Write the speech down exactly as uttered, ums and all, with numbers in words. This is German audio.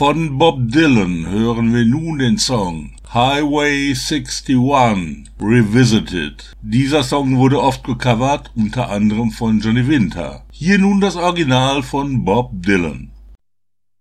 Von Bob Dylan hören wir nun den Song Highway einundsechzig Revisited. Dieser Song wurde oft gecovert, unter anderem von Johnny Winter. Hier nun das Original von Bob Dylan.